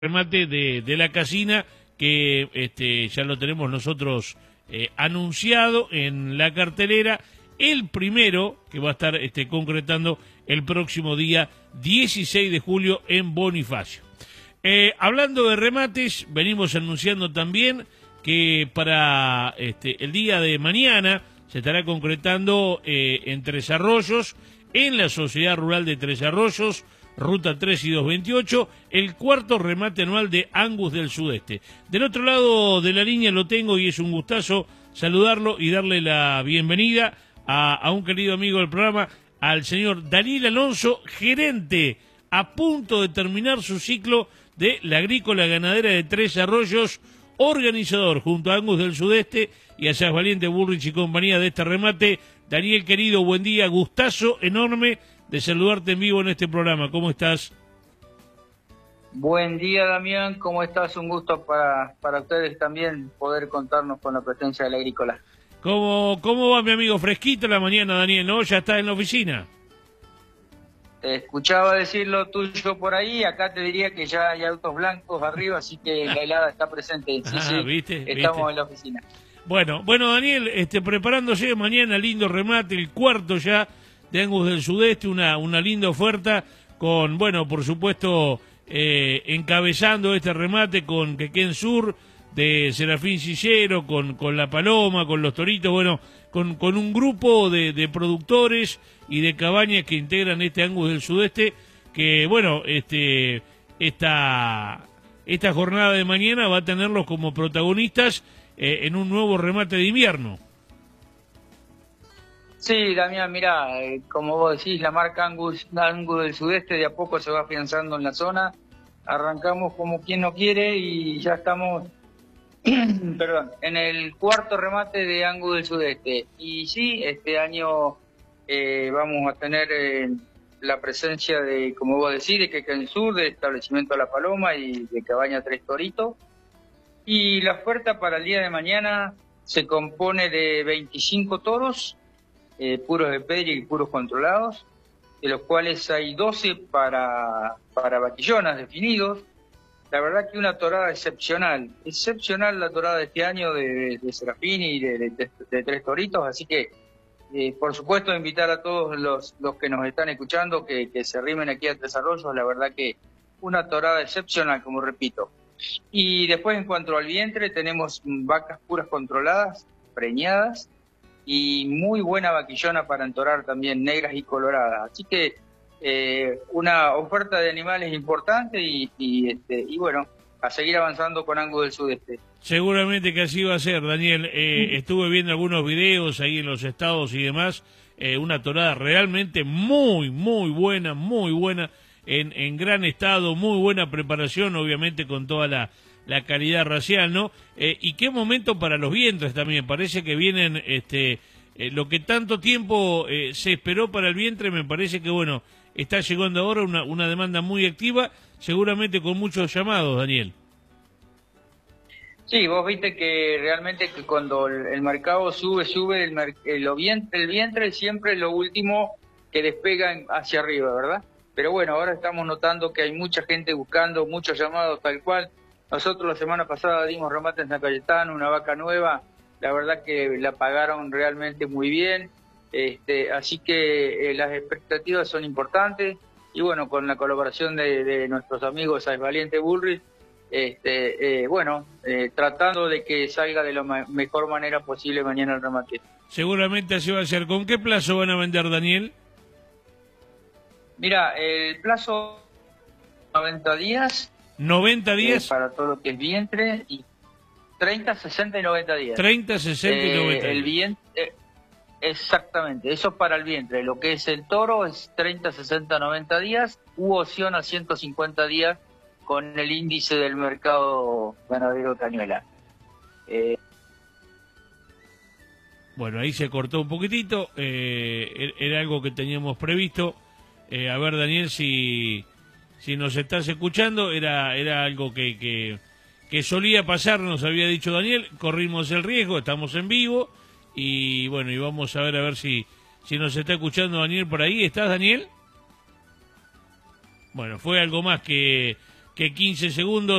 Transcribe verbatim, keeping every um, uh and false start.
remate de, de la casina, que este, ya lo tenemos nosotros eh, anunciado en la cartelera, el primero que va a estar este, concretando el próximo día dieciséis de julio en Bonifacio. Eh, hablando de remates, venimos anunciando también que para este, el día de mañana se estará concretando eh, en Tres Arroyos, en la Sociedad Rural de Tres Arroyos, Ruta tres y doscientos veintiocho, el cuarto remate anual de Angus del Sudeste. Del otro lado de la línea lo tengo y es un gustazo saludarlo y darle la bienvenida a, a un querido amigo del programa, al señor Daniel Alonso, gerente a punto de terminar su ciclo de la Agrícola Ganadera de Tres Arroyos, organizador junto a Angus del Sudeste y a Sas Valiente Bullrich y compañía de este remate. Daniel, querido, buen día, gustazo enorme de saludarte en vivo en este programa. ¿Cómo estás? Buen día, Damián, ¿cómo estás? Un gusto para, para ustedes también poder contarnos con la presencia de la Agrícola. ¿Cómo, cómo va, mi amigo? Fresquito la mañana, Daniel, ¿no? ¿Ya estás en la oficina? Te escuchaba decir lo tuyo por ahí, acá te diría que ya hay autos blancos arriba, así que la helada está presente. Sí, ah, sí, ¿viste? estamos ¿Viste? en la oficina. Bueno, bueno, Daniel, este, preparándose mañana, lindo remate, el cuarto ya de Angus del Sudeste, una, una linda oferta con, bueno, por supuesto, eh, encabezando este remate con Quequén Sur de Serafín Cillero, con, con La Paloma, con Los Toritos, bueno, con, con un grupo de, de productores y de cabañas que integran este Angus del Sudeste, que, bueno, este, esta, esta jornada de mañana va a tenerlos como protagonistas eh, en un nuevo remate de invierno. Sí, Damián, mira, eh, como vos decís, la marca Angus, Angus del Sudeste de a poco se va afianzando en la zona. Arrancamos como quien no quiere y ya estamos perdón, en el cuarto remate de Angus del Sudeste. Y sí, este año eh, vamos a tener eh, la presencia de, como vos decís, de Quequén Sur, de Establecimiento La Paloma y de Cabaña Tres Toritos. Y la oferta para el día de mañana se compone de veinticinco toros, eh, puros de pedre y puros controlados, de los cuales hay doce para, para vaquillonas definidos. La verdad que una torada excepcional, excepcional la torada de este año de, de, de Serafín y de, de, de, de Tres Toritos, así que eh, por supuesto invitar a todos los, los que nos están escuchando que, que se arrimen aquí a Tres Arroyos, la verdad que una torada excepcional, como repito. Y después en cuanto al vientre tenemos vacas puras controladas, preñadas y muy buena vaquillona para entorar también, negras y coloradas, así que Eh, una oferta de animales importante y, y, este, y bueno, a seguir avanzando con Angus del Sudeste. Seguramente que así va a ser, Daniel. Eh, estuve viendo algunos videos ahí en los estados y demás, eh, una torada realmente muy, muy buena, muy buena, en, en gran estado, muy buena preparación, obviamente con toda la, la calidad racial, ¿no? Eh, y qué momento para los vientres también, parece que vienen, este, eh, lo que tanto tiempo eh, se esperó para el vientre, me parece que, bueno, está llegando ahora una, una demanda muy activa, seguramente con muchos llamados, Daniel. Sí, vos viste que realmente que cuando el, el mercado sube, sube, el, mer el, vientre, el vientre siempre es lo último que despega en, hacia arriba, ¿verdad? Pero bueno, ahora estamos notando que hay mucha gente buscando, muchos llamados tal cual. Nosotros la semana pasada dimos remate en San Cayetano, una vaca nueva, la verdad que la pagaron realmente muy bien. Este, así que eh, las expectativas son importantes y bueno, con la colaboración de, de nuestros amigos Sas Valiente Bullrich, este, eh, bueno, eh, tratando de que salga de la ma mejor manera posible mañana el remate. Seguramente así va a ser. ¿Con qué plazo van a vender, Daniel? Mira, el plazo noventa días. ¿noventa días? Eh, para todo lo que es vientre y treinta, sesenta y noventa días. treinta, sesenta y noventa eh, días. El vientre... Eh, Exactamente, eso para el vientre. Lo que es el toro es treinta, sesenta, noventa días, u opción a ciento cincuenta días con el índice del mercado ganadero Cañuela. Eh... Bueno, ahí se cortó un poquitito, eh, era algo que teníamos previsto. Eh, a ver, Daniel, si, si nos estás escuchando, era, era algo que, que, que solía pasar, nos había dicho Daniel, corrimos el riesgo, estamos en vivo. Y bueno, y vamos a ver a ver si, si nos está escuchando Daniel por ahí. ¿Estás, Daniel? Bueno, fue algo más que, que quince segundos.